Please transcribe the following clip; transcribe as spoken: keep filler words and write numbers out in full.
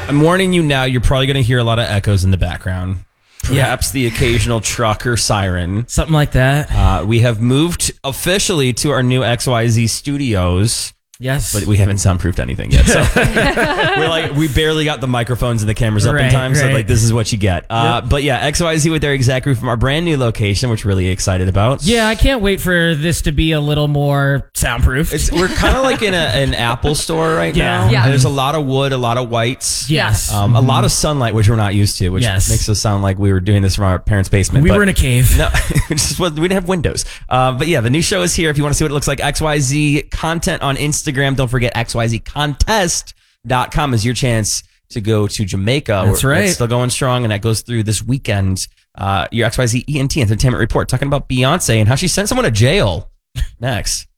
I'm warning you now, you're probably going to hear a lot of echoes in the background. Perhaps the occasional truck or siren. Something like that. Uh, we have moved officially to our new X Y Z studios. Yes. But we haven't soundproofed anything yet. So we're like, we barely got the microphones and the cameras up Right, in time. So right. like, this is what you get. Uh, Yep. But yeah, X Y Z with their exec crew from our brand new location, which we're really excited about. Yeah, I can't wait for this to be a little more soundproof. It's, we're kind of like in a, an Apple store right Yeah. now. Yeah. There's a lot of wood, a lot of whites. yes. Um, a lot of sunlight, which we're not used to, which Yes. makes us sound like we were doing this from our parents' basement. we but were in a cave. No, it just was, we didn't have windows. Uh, but yeah, the new show is here. If you want to see what it looks like, X Y Z content on Instagram. Don't forget X Y Z contest dot com is your chance to go to Jamaica. That's We're- right. It's still going strong, and that goes through this weekend. Uh, your X Y Z E N T Entertainment Report talking about Beyonce and how she sent someone to jail. Next.